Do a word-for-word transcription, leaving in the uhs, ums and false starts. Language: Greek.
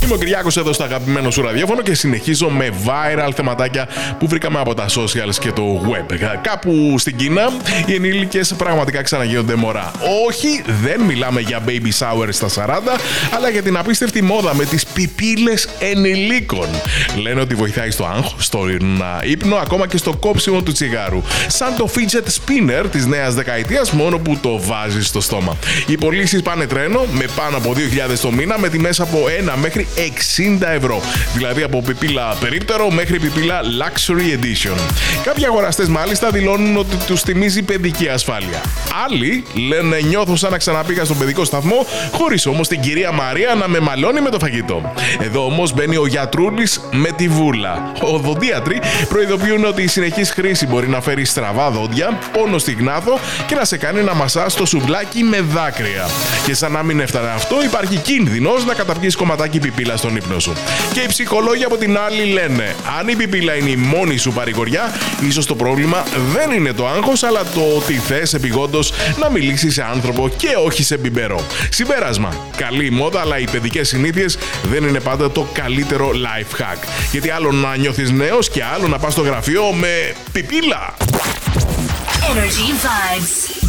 Είμαι ο Κυριάκος εδώ στο αγαπημένο σου ραδιόφωνο και συνεχίζω με viral θεματάκια που βρήκαμε από τα socials και το web. Κάπου στην Κίνα οι ενήλικες πραγματικά ξαναγίνονται μωρά. Όχι, δεν μιλάμε για baby shower στα σαράντα, αλλά για την απίστευτη μόδα με τις πιπίλες ενηλίκων. Λένε ότι βοηθάει στο άγχος, στον ύπνο, ακόμα και στο κόψιμο του τσιγάρου. Σαν το fidget spinner της νέας δεκαετίας, μόνο που το βάζεις στο στόμα. Οι πωλήσεις πάνε τρένο με πάνω από δύο χιλιάδες το μήνα, με τιμές από ένα μέχρι εξήντα ευρώ. Δηλαδή από πιπίλα περίπτερο μέχρι πιπίλα luxury edition. Κάποιοι αγοραστές μάλιστα δηλώνουν ότι τους θυμίζει παιδική ασφάλεια. Άλλοι λένε νιώθω σαν να ξαναπήγα στον παιδικό σταθμό, χωρίς όμως την κυρία Μαρία να με μαλώνει με το φαγητό. Εδώ όμως μπαίνει ο γιατρούλης με τη βούλα. Οδοντίατροι προειδοποιούν ότι η συνεχής χρήση μπορεί να φέρει στραβά δόντια, πόνο στη γνάθο και να σε κάνει να μασάς το σουβλάκι με δάκρυα. Και σαν να μην έφτανε αυτό, υπάρχει κίνδυνος να καταπιείς κομματάκι πιπίλα στον ύπνο σου. Και οι ψυχολόγοι από την άλλη λένε: αν η πιπίλα είναι η μόνη σου παρηγοριά, ίσως το πρόβλημα δεν είναι το άγχος, αλλά το ότι θες επειγόντως να μιλήσεις σε άνθρωπο και όχι σε μπιμπερό. Συμπέρασμα: καλή η μόδα, αλλά οι παιδικές συνήθειες δεν είναι πάντα το καλύτερο life hack. Γιατί άλλο να νιώθεις νέος και άλλο να πας στο γραφείο με πιπίλα. Energy Vibes.